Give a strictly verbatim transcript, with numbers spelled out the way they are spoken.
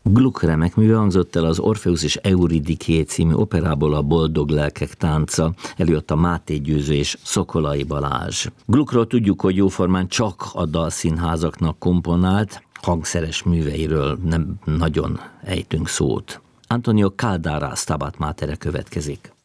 Gluck remek műve hangzott el az Orfeusz és Euridiké című operából, a Boldog lelkek tánca, előadta Máté Győző és Szokolai Balázs. Gluckról tudjuk, hogy jóformán csak a dalszínházaknak komponált, hangszeres műveiről nem nagyon ejtünk szót. Antonio Caldara Stabat Matere következik.